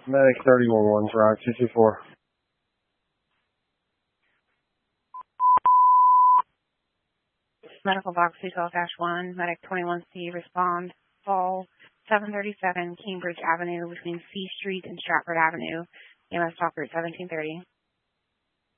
Medic 311, Rock 224. Medical box 212-1, Medic 21C, respond. Fall 737 Cambridge Avenue between C Street and Stratford Avenue. EMS talk route 1730.